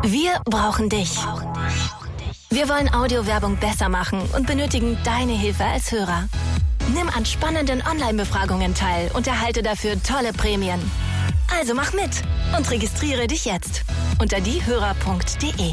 Wir brauchen dich. Wir wollen Audiowerbung besser machen und benötigen deine Hilfe als Hörer. Nimm an spannenden Online-Befragungen teil und erhalte dafür tolle Prämien. Also mach mit und registriere dich jetzt unter diehörer.de.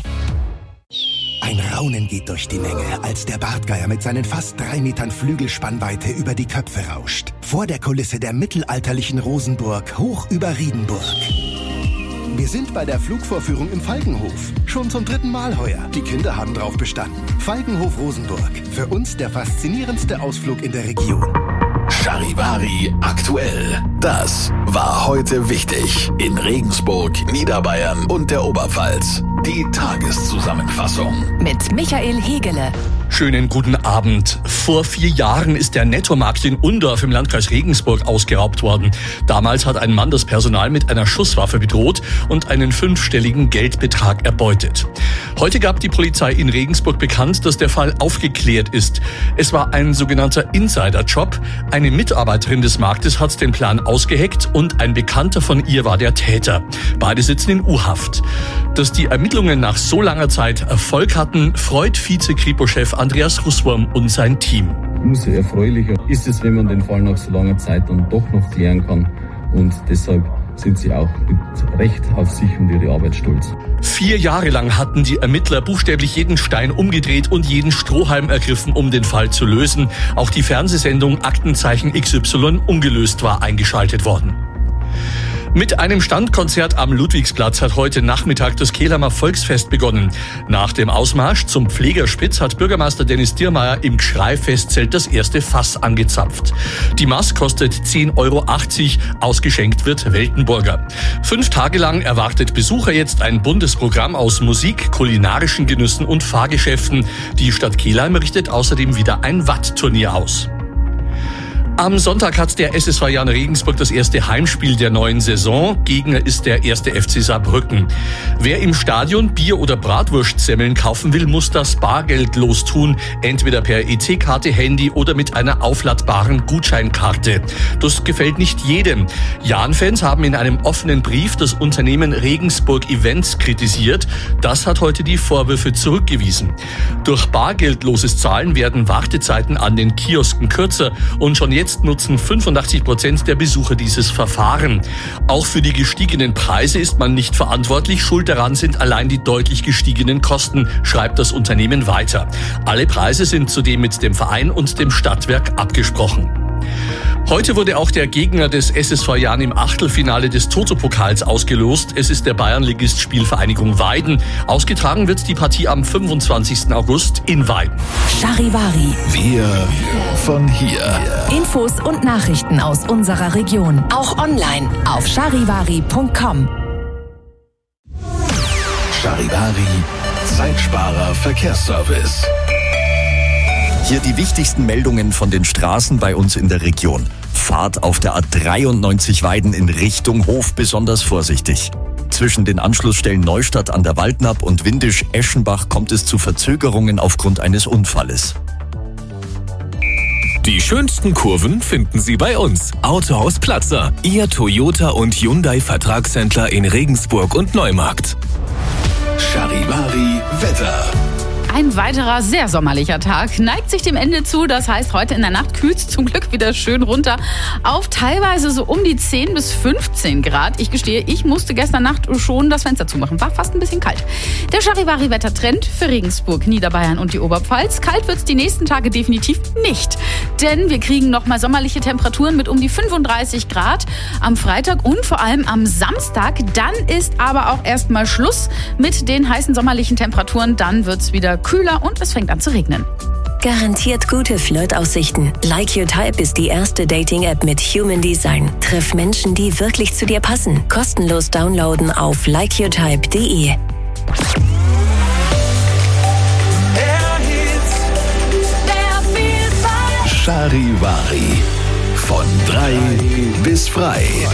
Ein Raunen geht durch die Menge, als der Bartgeier mit seinen fast 3 Metern Flügelspannweite über die Köpfe rauscht. Vor der Kulisse der mittelalterlichen Rosenburg, hoch über Riedenburg. Wir sind bei der Flugvorführung im Falkenhof. Schon zum 3. Mal heuer. Die Kinder haben drauf bestanden. Falkenhof Rosenburg. Für uns der faszinierendste Ausflug in der Region. Charivari aktuell. Das war heute wichtig in Regensburg, Niederbayern und der Oberpfalz. Die Tageszusammenfassung mit Michael Hegele. Schönen guten Abend. Vor 4 Jahren ist der Nettomarkt in Undorf im Landkreis Regensburg ausgeraubt worden. Damals hat ein Mann das Personal mit einer Schusswaffe bedroht und einen 5-stelligen Geldbetrag erbeutet. Heute gab die Polizei in Regensburg bekannt, dass der Fall aufgeklärt ist. Es war ein sogenannter Insider-Job. Eine Mitarbeiterin des Marktes hat den Plan ausgeheckt und ein Bekannter von ihr war der Täter. Beide sitzen in U-Haft. Dass die Ermittlungen nach so langer Zeit Erfolg hatten, freut Vize-Kripo-Chef Andreas Russwurm und sein Team. Umso erfreulicher ist es, wenn man den Fall nach so langer Zeit dann doch noch klären kann. Und deshalb sind sie auch mit Recht auf sich und ihre Arbeit stolz. 4 Jahre lang hatten die Ermittler buchstäblich jeden Stein umgedreht und jeden Strohhalm ergriffen, um den Fall zu lösen. Auch die Fernsehsendung Aktenzeichen XY ungelöst war eingeschaltet worden. Mit einem Standkonzert am Ludwigsplatz hat heute Nachmittag das Kehlammer Volksfest begonnen. Nach dem Ausmarsch zum Pflegerspitz hat Bürgermeister Dennis Diermeier im Gschrei-Festzelt das erste Fass angezapft. Die Maß kostet 10,80 €, ausgeschenkt wird Weltenburger. 5 Tage lang erwartet Besucher jetzt ein buntes Programm aus Musik, kulinarischen Genüssen und Fahrgeschäften. Die Stadt Kelheim richtet außerdem wieder ein Wattturnier aus. Am Sonntag hat der SSV Jan Regensburg das erste Heimspiel der neuen Saison. Gegner ist der 1. FC Saarbrücken. Wer im Stadion Bier oder Bratwurstsemmeln kaufen will, muss das bargeldlos tun. Entweder per EC-Karte, Handy oder mit einer aufladbaren Gutscheinkarte. Das gefällt nicht jedem. Jan-Fans haben in einem offenen Brief das Unternehmen Regensburg Events kritisiert. Das hat heute die Vorwürfe zurückgewiesen. Durch bargeldloses Zahlen werden Wartezeiten an den Kiosken kürzer und schon jetzt nutzen 85% der Besucher dieses Verfahren. Auch für die gestiegenen Preise ist man nicht verantwortlich. Schuld daran sind allein die deutlich gestiegenen Kosten, schreibt das Unternehmen weiter. Alle Preise sind zudem mit dem Verein und dem Stadtwerk abgesprochen. Heute wurde auch der Gegner des SSV Jahn im Achtelfinale des Toto-Pokals ausgelost. Es ist der Bayernligist Spielvereinigung Weiden. Ausgetragen wird die Partie am 25. August in Weiden. Charivari. Wir von hier. Infos und Nachrichten aus unserer Region. Auch online auf charivari.com. Charivari, Zeitsparer Verkehrsservice. Hier die wichtigsten Meldungen von den Straßen bei uns in der Region. Fahrt auf der A93 Weiden in Richtung Hof besonders vorsichtig. Zwischen den Anschlussstellen Neustadt an der Waldnapp und Windisch-Eschenbach kommt es zu Verzögerungen aufgrund eines Unfalles. Die schönsten Kurven finden Sie bei uns. Autohaus Platzer, Ihr Toyota und Hyundai Vertragshändler in Regensburg und Neumarkt. Charivari Wetter. Ein weiterer sehr sommerlicher Tag neigt sich dem Ende zu. Das heißt, heute in der Nacht kühlt es zum Glück wieder schön runter auf teilweise so um die 10 bis 15 Grad. Ich gestehe, ich musste gestern Nacht schon das Fenster zumachen. War fast ein bisschen kalt. Der Charivari-Wettertrend für Regensburg, Niederbayern und die Oberpfalz. Kalt wird es die nächsten Tage definitiv nicht. Denn wir kriegen nochmal sommerliche Temperaturen mit um die 35 Grad am Freitag und vor allem am Samstag. Dann ist aber auch erstmal Schluss mit den heißen sommerlichen Temperaturen. Dann wird es wieder kühler und es fängt an zu regnen. Garantiert gute Flirtaussichten. Like Your Type ist die erste Dating-App mit Human Design. Triff Menschen, die wirklich zu dir passen. Kostenlos downloaden auf likeyourtype.de. Charivari. Von 3 bis frei.